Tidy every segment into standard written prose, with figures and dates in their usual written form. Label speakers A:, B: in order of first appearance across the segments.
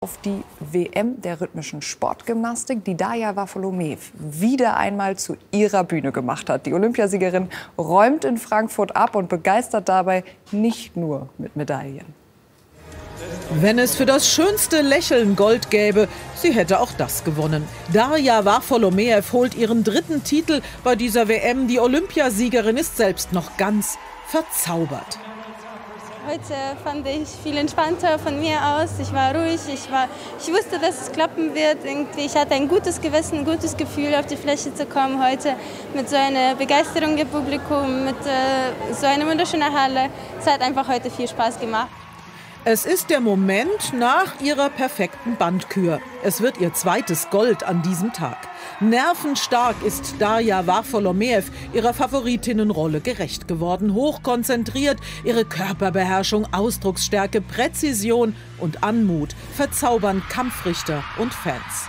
A: auf die WM der rhythmischen Sportgymnastik, die Darja Varfolomeev wieder einmal zu ihrer Bühne gemacht hat. Die Olympiasiegerin räumt in Frankfurt ab und begeistert dabei nicht nur mit Medaillen.
B: Wenn es für das schönste Lächeln Gold gäbe, sie hätte auch das gewonnen. Darja Varfolomeev holt ihren 3. Titel bei dieser WM. Die Olympiasiegerin ist selbst noch ganz verzaubert.
C: Heute fand ich viel entspannter von mir aus. Ich war ruhig, ich wusste, dass es klappen wird. Ich hatte ein gutes Gewissen, ein gutes Gefühl, auf die Fläche zu kommen heute. Mit so einer Begeisterung im Publikum, mit so einer wunderschönen Halle. Es hat einfach heute viel Spaß gemacht.
B: Es ist der Moment nach ihrer perfekten Bandkür. Es wird ihr 2. Gold an diesem Tag. Nervenstark ist Darja Varfolomeev ihrer Favoritinnenrolle gerecht geworden. Hochkonzentriert, ihre Körperbeherrschung, Ausdrucksstärke, Präzision und Anmut verzaubern Kampfrichter und Fans.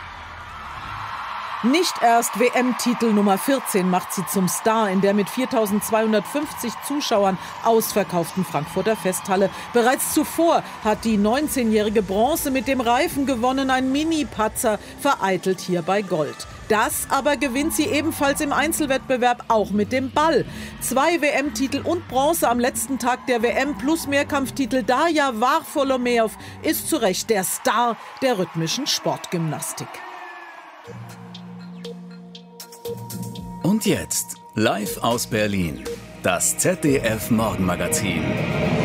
B: Nicht erst WM-Titel Nummer 14 macht sie zum Star in der mit 4.250 Zuschauern ausverkauften Frankfurter Festhalle. Bereits zuvor hat die 19-jährige Bronze mit dem Reifen gewonnen. Ein Mini-Patzer vereitelt hierbei Gold. Das aber gewinnt sie ebenfalls im Einzelwettbewerb auch mit dem Ball. 2 WM-Titel und Bronze am letzten Tag der WM plus Mehrkampftitel. Darja Varfolomeev ist zu Recht der Star der rhythmischen Sportgymnastik.
D: Und jetzt, live aus Berlin, das ZDF Morgenmagazin.